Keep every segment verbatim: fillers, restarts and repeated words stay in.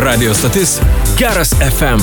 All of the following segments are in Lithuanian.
Radio stotis Geras F M.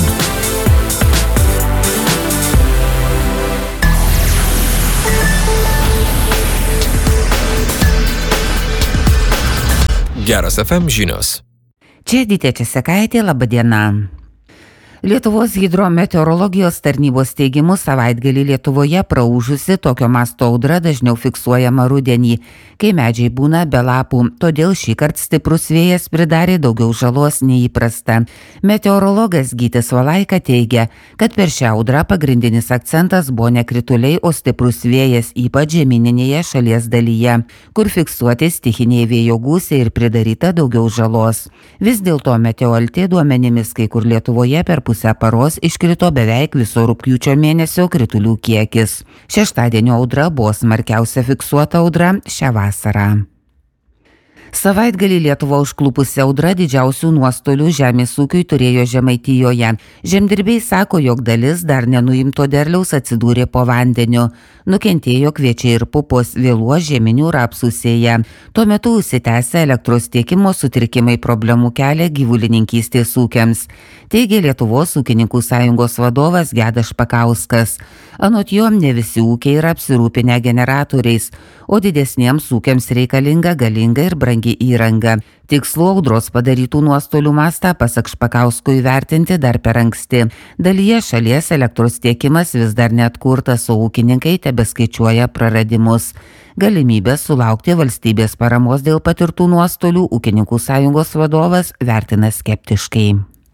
Geras F M žinios. Čia Edita Česekaitė, laba diena. Lietuvos hidrometeorologijos tarnybos teigimu savaitgalį Lietuvoje praūžusi tokio masto audra dažniau fiksuojama rudenį, kai medžiai būna be lapų, todėl šįkart stiprus vėjas pridarė daugiau žalos nei įprasta. Meteorologas Gytis Valaika teigia, kad per šią audrą pagrindinis akcentas buvo ne krituliai, o stiprus vėjas, ypač žemyninėje šalies dalyje, kur fiksuoti stichiniai vėjo gūsiai ir pridaryta daugiau žalos. Vis dėlto Meteoroltė duomenimis kai kur Lietuvoje per pusę paros iškrito beveik viso rugpjūčio mėnesio kritulių kiekis. Šeštadienio audra buvo smarkiausia fiksuota audra šią vasarą. Savaitgalį Lietuva užklupusi audra didžiausių nuostolių žemės ūkiui turėjo Žemaitijoje. Žemdirbiai sako, jog dalis dar nenuimto derliaus atsidūrė po vandeniu. Nukentėjo kviečiai ir pupos, vėluos žieminių rapsų sėja. Tuo metu užsitęsę elektros tiekimo sutrikimai problemų kelia gyvulininkystės ūkiams, teigia Lietuvos ūkininkų sąjungos vadovas Gedas Špakauskas. Anot jo, ne visi ūkiai yra apsirūpinę generatoriais, o didesniems ūkiams reikalinga galinga ir brangi įranga. Tikslu audros padarytų nuostolių mastą pasak Špakausko įvertinti dar per anksti. Dalyje šalies elektros tiekimas vis dar neatkurtas, o ūkininkai tebeskaičiuoja praradimus. Galimybę sulaukti valstybės paramos dėl patirtų nuostolių ūkininkų sąjungos vadovas vertina skeptiškai.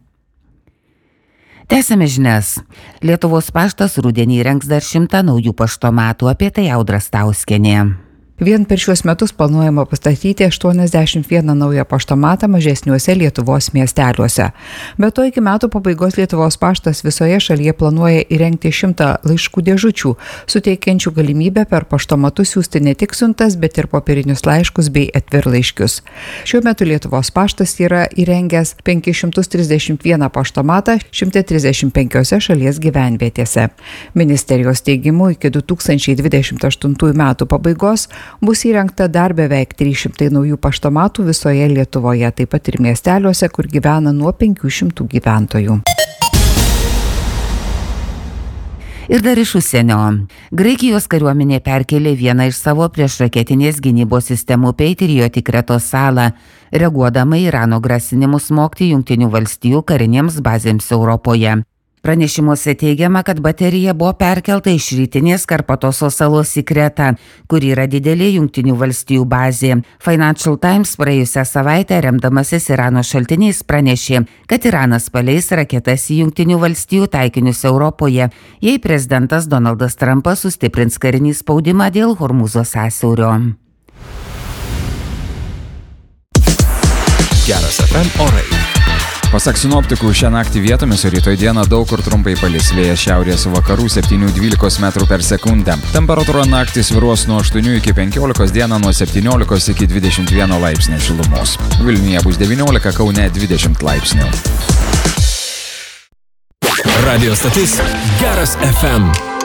Tęsiame žinias. Lietuvos paštas rudenį įrengs dar šimtą naujų paštomatų, apie tai Audra Stauskienė. Vien per šiuos metus planuojama pastatyti aštuoniasdešimt vieną naują paštomatą mažesniuose Lietuvos miesteliuose. Be to, iki metų pabaigos Lietuvos paštas visoje šalyje planuoja įrengti šimtą laiškų dėžučių, suteikiančių galimybę per paštomatus siųsti ne tik siuntas, bet ir popierinius laiškus bei atvirlaiškius. Šiuo metu Lietuvos paštas yra įrengęs penkis šimtus trisdešimt vieną paštomatą šimtas trisdešimt penkiose šalies gyvenvietėse. Ministerijos teigimu, iki du tūkstančiai dvidešimt aštuntųjų metų pabaigos bus įrengta dar beveik trys šimtai naujų paštomatų visoje Lietuvoje, taip pat ir miesteliuose, kur gyvena nuo penkių šimtų gyventojų. Ir dar iš užsienio. Graikijos kariuomenė perkėlė vieną iš savo priešraketinės gynybos sistemų Patriot į Kretos salą, reaguodama į Irano grasinimus smogti Jungtinių valstijų karinėms bazėms Europoje. Pranešimuose teigiama, kad baterija buvo perkelta iš rytinės Karpatoso salos į Kretą, kur yra didelė Jungtinių valstijų bazė. Financial Times praėjusią savaitę, remdamasis Irano šaltiniais, pranešė, kad Iranas paleis raketas į Jungtinių valstijų taikinius Europoje, jei prezidentas Donaldas Trumpas sustiprins karinį spaudimą dėl Hormūzo sąsiaurio. Geras F M orai. Pasak sinoptikų, šią naktį vietomis, o rytoj dieną daug kur trumpai palis vėjas šiaurės vakarų septynių dvylikos metrų per sekundę. Temperatūra naktį svyruos nuo aštuonių iki penkiolikos, dieną nuo septyniolikos iki dvidešimt vieno laipsnio šilumos. Vilniuje bus devyniolika, Kaune dvidešimt laipsnių. Radio stotis Geras F M.